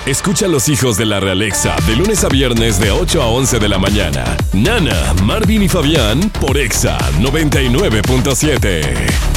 Escucha a los hijos de la Realexa de lunes a viernes de 8 a 11 de la mañana. Nana, Marvin y Fabián por Exa 99.7.